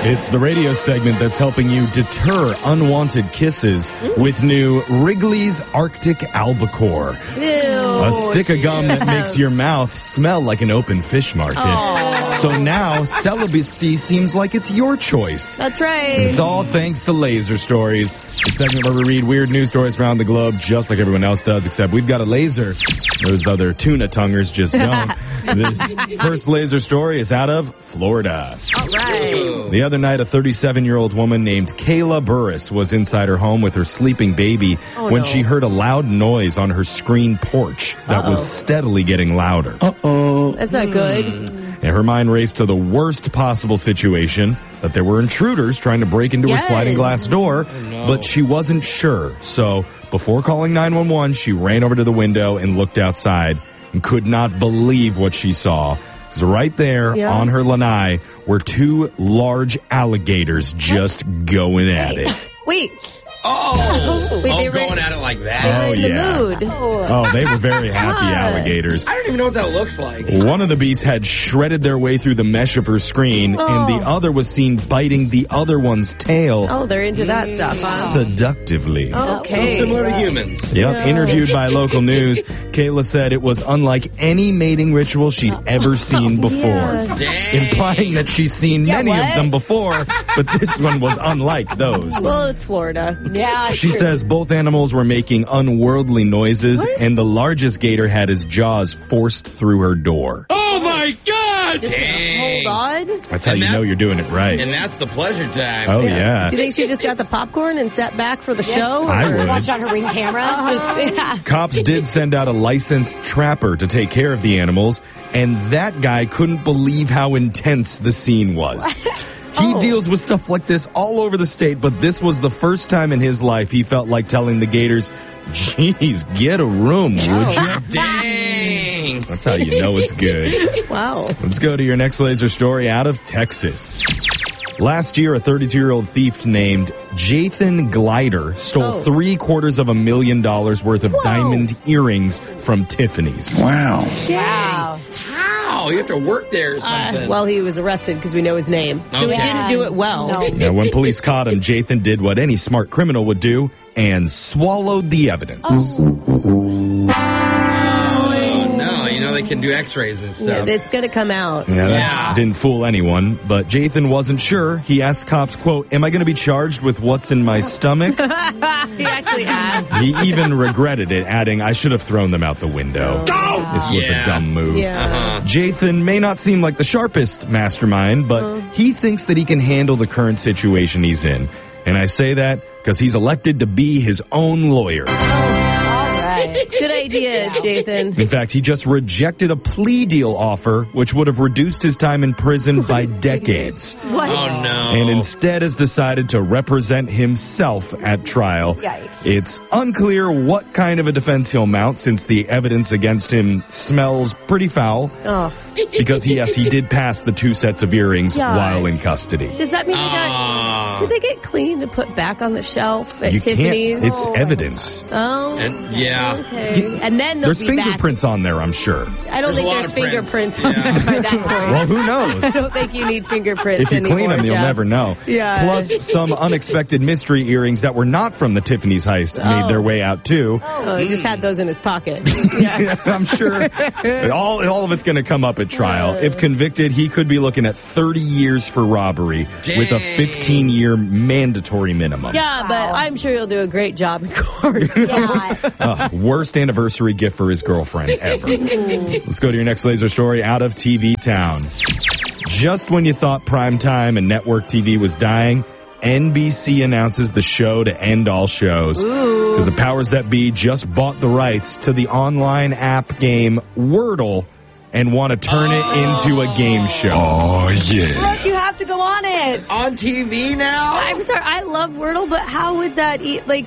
It's the radio segment that's helping you deter unwanted kisses with new Wrigley's Arctic Albacore. Ew. A stick of gum that makes your mouth smell like an open fish market. Aww. So now celibacy seems like it's your choice. That's right. And it's all thanks to Laser Stories, the segment where we read weird news stories around the globe just like everyone else does, except we've got a laser. Those other tuna tonguers just don't. This first laser story is out of Florida. All right. The other night, a 37-year-old woman named Kayla Burris was inside her home with her sleeping baby when she heard a loud noise on her screen porch that was steadily getting louder. That's not good. And her mind raced to the worst possible situation, that there were intruders trying to break into her sliding glass door, but she wasn't sure. So before calling 911, she ran over to the window and looked outside and could not believe what she saw. Because right there on her lanai were two large alligators just going at it. Wait. Wait, going at it like that? They were in the mood. Oh, they were very happy alligators. I don't even know what that looks like. One of the beasts had shredded their way through the mesh of her screen, and the other was seen biting the other one's tail. Oh, they're into that stuff, huh? Seductively. Okay. So similar to humans. Yep. Interviewed by local news, Kayla said it was unlike any mating ritual she'd ever seen before, implying that she's seen many of them before, but this one was unlike those. Well, it's Florida. Yeah. She says both animals were making unworldly noises, and the largest gator had his jaws forced through her door. Oh, my God! Just hold on. That's how you know you're doing it right. And that's the pleasure time. Oh, yeah. Do you think she just got the popcorn and sat back for the show? I would. Watch on her Ring camera. Cops did send out a licensed trapper to take care of the animals, and that guy couldn't believe how intense the scene was. He deals with stuff like this all over the state, but this was the first time in his life he felt like telling the gators, "Geez, get a room, would you?" Dang. That's how you know it's good. Wow. Let's go to your next laser story out of Texas. Last year, a 32-year-old thief named Jathan Glider stole $750,000 worth of diamond earrings from Tiffany's. Wow. Wow. How? You have to work there or something. Well, he was arrested because we know his name. So he didn't do it well. No. Now, when police caught him, Jathan did what any smart criminal would do and swallowed the evidence. They can do x-rays and stuff. Yeah, it's going to come out. Yeah, that didn't fool anyone, but Jathan wasn't sure. He asked cops, quote, "Am I going to be charged with what's in my stomach?" He actually asked. He even regretted it, adding, "I should have thrown them out the window." This was a dumb move. Yeah. Jathan may not seem like the sharpest mastermind, but he thinks that he can handle the current situation he's in. And I say that because he's elected to be his own lawyer. Good idea, Jathan. In fact, he just rejected a plea deal offer, which would have reduced his time in prison by decades. What? Oh, no. And instead has decided to represent himself at trial. Yikes. It's unclear what kind of a defense he'll mount, since the evidence against him smells pretty foul. Oh. Because, yes, he did pass the 2 sets of earrings while in custody. Does that mean did they get clean to put back on the shelf at Tiffany's? Can't. It's evidence. Oh. Okay. And then There's be back. fingerprints on there, I'm sure. I don't think there's fingerprints on there by that point. Well, who knows? I don't think you need fingerprints If you anymore, clean them, you'll Jeff. never know. Yeah. Plus, some unexpected mystery earrings that were not from the Tiffany's heist made their way out, too. Oh, he just had those in his pocket. I'm sure all of it's going to come up at trial. If convicted, he could be looking at 30 years for robbery with a 15-year mandatory minimum. Yeah, but I'm sure he'll do a great job in court. Worst anniversary gift for his girlfriend ever. Let's go to your next laser story out of TV Town. Just when you thought primetime and network TV was dying, NBC announces the show to end all shows. Because the powers that be just bought the rights to the online app game Wordle and want to turn it into a game show. Oh, yeah. Look, you have to go on it. On TV now? I'm sorry, I love Wordle, but how would that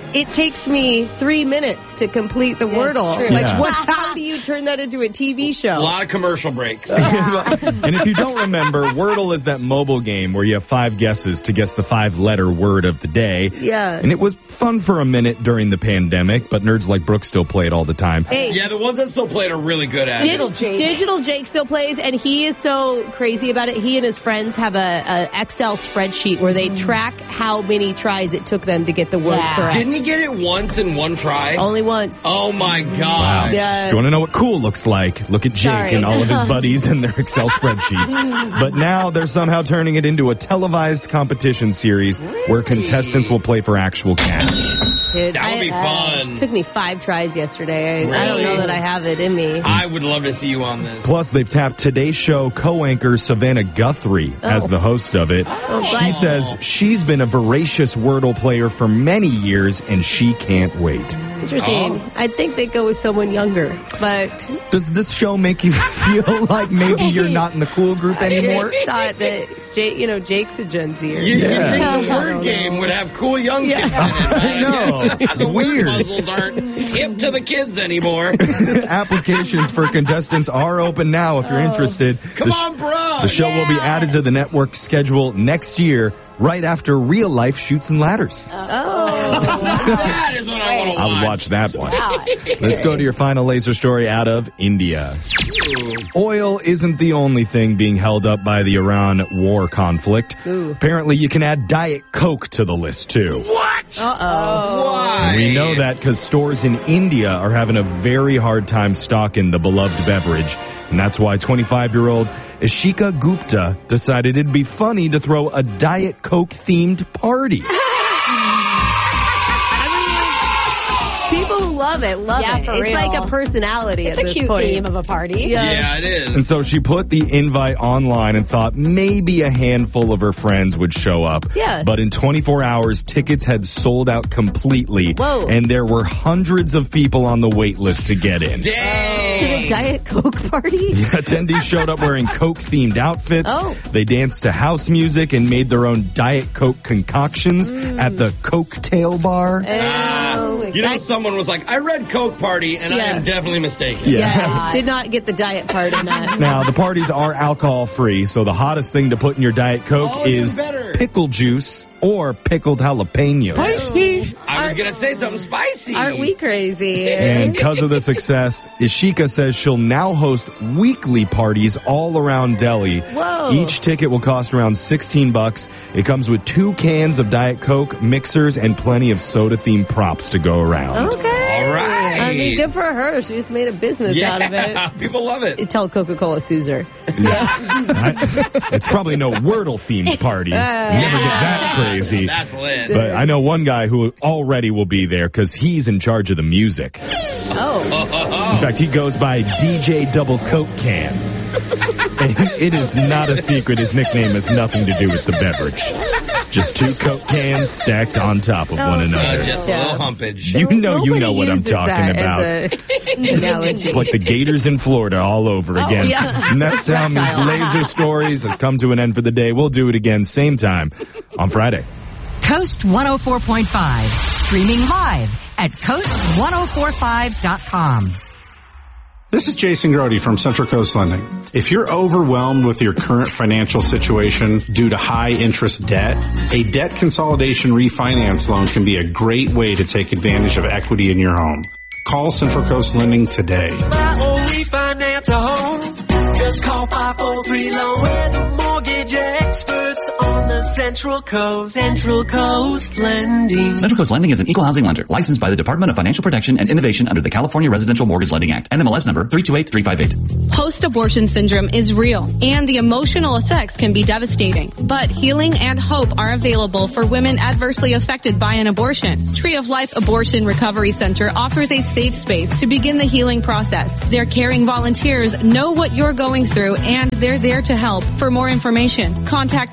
it takes me 3 minutes to complete the Wordle. true. Like, Yeah. how do you turn that into a TV show? A lot of commercial breaks. And if you don't remember, Wordle is that mobile game where you have 5 guesses to guess the 5-letter word of the day. Yeah. And it was fun for a minute during the pandemic, but nerds like Brooke still play it all the time. Hey, Yeah, the ones that still play it are really good at it. Digital Jake still plays, and he is so crazy about it. He and his friends have a Excel spreadsheet where they track how many tries it took them to get the word correct. Didn't he get it once in one try? Only once. Oh my Wow. God. Yeah. If you want to know what cool looks like, look at Jake Sorry. and all of his buddies and their Excel spreadsheets. But now they're somehow turning it into a televised competition series where contestants will play for actual cash. Dude, That would be fun. Took me 5 tries yesterday. I don't Really? know that I have it in me. I would love to see you on this. Plus, they've tapped Today's Show co-anchor Savannah Guthrie as the host of it. She but- says she's been a voracious Wordle player for many years, and she can't wait. Interesting. I think they go with someone younger, but Does this show make you feel like maybe you're not in the cool group I anymore? just thought that Jake's a Gen Zer. You think the I word don't game know. would have cool young kids in it. I know. The word Weird. puzzles aren't hip to the kids anymore. Applications for contestants are open now if you're interested. Come on, bro. The show will be added to the network schedule next year, right after Real Life Shoots and Ladders. That is what I want to watch. I would watch that one. Let's go to your final laser story out of India. Oil isn't the only thing being held up by the Iran war conflict. Ooh. Apparently, you can add Diet Coke to the list, too. What? Uh-oh. Why? We know that because stores in India are having a very hard time stocking the beloved beverage. And that's why 25-year-old Ishika Gupta decided it'd be funny to throw a Diet Coke-themed party. People who love it, love Yeah, it. for It's real. like a personality It's at a this cute point. theme of a party. Yeah, it is. And so she put the invite online and thought maybe a handful of her friends would show up. Yeah. But in 24 hours, tickets had sold out completely. Whoa. And there were hundreds of people on the wait list to get in. Dang. To the Diet Coke party? Attendees showed up wearing Coke-themed outfits. Oh. They danced to house music and made their own Diet Coke concoctions at the Cocktail Bar. You know, someone was like, I read Coke Party, and I Yeah. am definitely mistaken. Yeah, did not get the diet part in that. Now, the parties are alcohol-free, so the hottest thing to put in your Diet Coke Oh, even is better. pickle juice or pickled jalapenos. I was going to say something spicy. Aren't we crazy? And because of the success, Ishika says she'll now host weekly parties all around Delhi. Whoa. Each ticket will cost around $16. It comes with 2 cans of Diet Coke, mixers, and plenty of soda-themed props to go around. Okay. All right. I mean, good for her. She just made a business out of Yeah, it. people love it. Tell Coca-Cola sues her. It's probably no Wordle-themed party. Never get that crazy. That's lit. But I know one guy who already will be there because he's in charge of the music. Oh. In fact, he goes by DJ Double Coke Can. And it is not a secret. His nickname has nothing to do with the beverage. Just 2 Coke cans stacked on top of one another. Just a little humpage. You know Nobody what I'm uses talking that about. as a analogy. It's like the Gators in Florida all over again. yeah. And that's Salmon's Reptile. Laser Stories has come to an end for the day. We'll do it again same time on Friday. Coast 104.5, streaming live at coast1045.com. This is Jason Grody from Central Coast Lending. If you're overwhelmed with your current financial situation due to high interest debt, a debt consolidation refinance loan can be a great way to take advantage of equity in your home. Call Central Coast Lending today. Refinance a home. Just call 543-LOAN. We're the mortgage experts on the Central Coast. Central Coast Lending. Central Coast Lending is an equal housing lender licensed by the Department of Financial Protection and Innovation under the California Residential Mortgage Lending Act. NMLS number 328358. Post-abortion syndrome is real, and the emotional effects can be devastating. But healing and hope are available for women adversely affected by an abortion. Tree of Life Abortion Recovery Center offers a safe space to begin the healing process. Their caring volunteers know what you're going through, and they're there to help. For more information, contact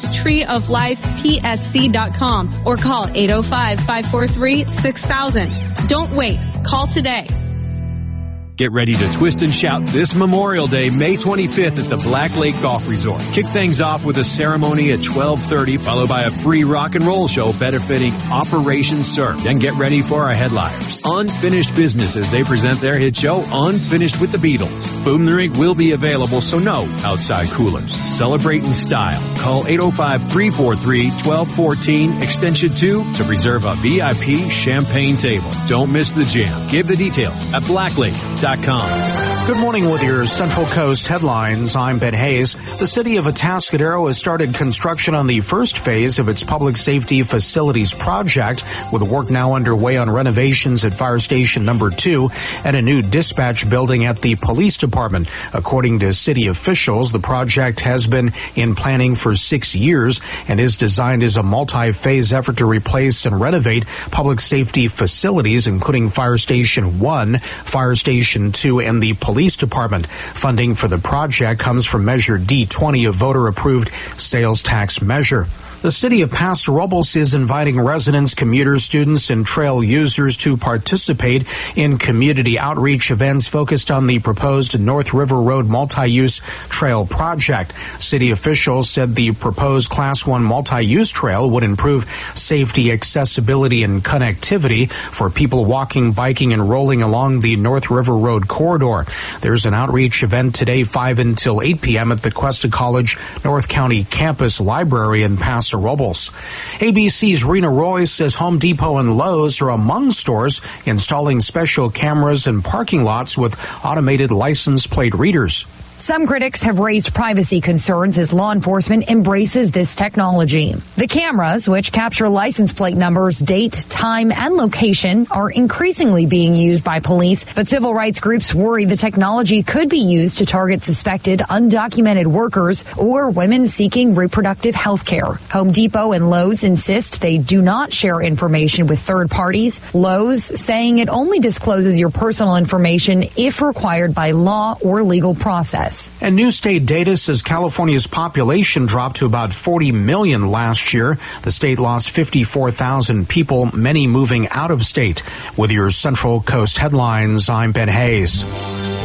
treeoflifepsc.com or call 805-543-6000. Don't wait. Call today. Get ready to twist and shout this Memorial Day, May 25th at the Black Lake Golf Resort. Kick things off with a ceremony at 12:30, followed by a free rock and roll show benefiting Operation Surf. Then get ready for our headliners, Unfinished Business, as they present their hit show, Unfinished with the Beatles. Food and drink will be available, so no outside coolers. Celebrate in style. Call 805-343-1214, extension 2 to reserve a VIP champagne table. Don't miss the jam. Give the details at blacklake.com. Good morning with your Central Coast headlines. I'm Ben Hayes. The city of Atascadero has started construction on the first phase of its public safety facilities project, with work now underway on renovations at Fire Station number 2 and a new dispatch building at the police department. According to city officials, the project has been in planning for 6 years and is designed as a multi-phase effort to replace and renovate public safety facilities, including Fire Station 1, Fire Station 2, and the police department. Funding for the project comes from Measure D20, a voter-approved sales tax measure. The city of Paso Robles is inviting residents, commuters, students, and trail users to participate in community outreach events focused on the proposed North River Road multi-use trail project. City officials said the proposed Class 1 multi-use trail would improve safety, accessibility, and connectivity for people walking, biking, and rolling along the North River Road corridor. There's an outreach event today, 5 until 8 p.m. at the Cuesta College North County Campus Library in Paso Robles. ABC's Rena Roy says Home Depot and Lowe's are among stores installing special cameras in parking lots with automated license plate readers. Some critics have raised privacy concerns as law enforcement embraces this technology. The cameras, which capture license plate numbers, date, time, and location, are increasingly being used by police, but civil rights groups worry the technology could be used to target suspected undocumented workers or women seeking reproductive health care. Home Depot and Lowe's insist they do not share information with third parties. Lowe's saying it only discloses your personal information if required by law or legal process. And new state data says California's population dropped to about 40 million last year. The state lost 54,000 people, many moving out of state. With your Central Coast headlines, I'm Ben Hayes.